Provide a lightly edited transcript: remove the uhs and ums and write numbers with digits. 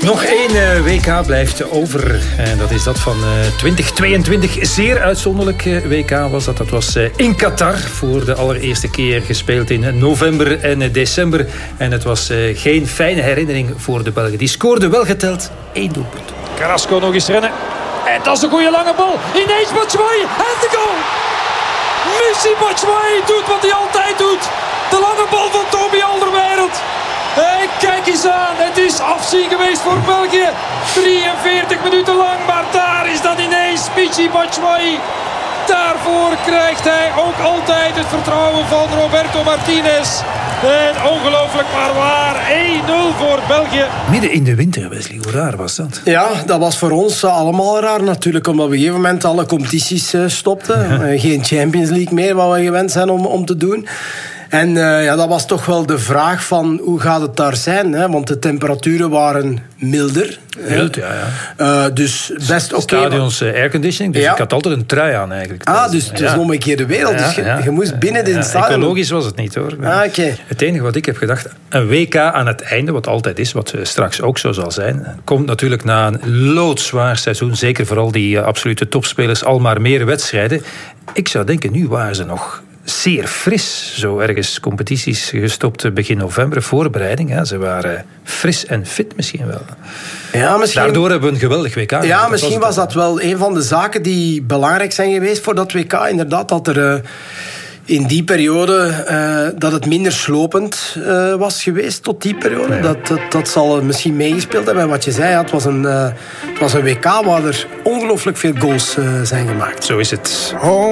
Nog één WK blijft over. En dat is dat van 2022. Zeer uitzonderlijk WK was dat. Dat was in Qatar. Voor de allereerste keer gespeeld in november en december. En het was geen fijne herinnering voor de Belgen. Die scoorden wel geteld 1 doelpunt. Carrasco nog eens rennen. En dat is een goede lange bal. Ineens Batshuayi en de goal. Michy Batshuayi doet wat hij altijd doet. De lange bal van Toby Alderweireld. En kijk eens aan, het is afzien geweest voor België. 43 minuten lang, maar daar is dat ineens Michy Batshuayi. Daarvoor krijgt hij ook altijd het vertrouwen van Roberto Martinez. En ongelooflijk maar waar, 1-0 voor België. Midden in de winter, Wesley, hoe raar was dat? Ja, dat was voor ons allemaal raar natuurlijk, omdat we op een gegeven moment alle competities stopten. Geen Champions League meer, wat we gewend zijn om te doen. En dat was toch wel de vraag van hoe gaat het daar zijn? Hè? Want de temperaturen waren milder. Mild, ja. Dus best oké. Stadions airconditioning, dus ik had altijd een trui aan eigenlijk. Dus het is nog een keer de wereld. Dus je moest binnen in het stadion. Ecologisch was het niet hoor. Okay. Het enige wat ik heb gedacht, een WK aan het einde, wat altijd is, wat straks ook zo zal zijn, komt natuurlijk na een loodzwaar seizoen. Zeker vooral die absolute topspelers, al maar meer wedstrijden. Ik zou denken, nu waren ze nog zeer fris. Zo ergens competities gestopt begin november, voorbereiding. Ja, ze waren fris en fit misschien wel. Ja, misschien. Daardoor hebben we een geweldig WK. Ja, misschien was dat wel een van de zaken die belangrijk zijn geweest voor dat WK. Inderdaad, dat er in die periode dat het minder slopend was geweest tot die periode. Ja. Dat zal misschien meegespeeld hebben. En wat je zei, het was een WK waar er ongelooflijk veel goals zijn gemaakt. Zo is het.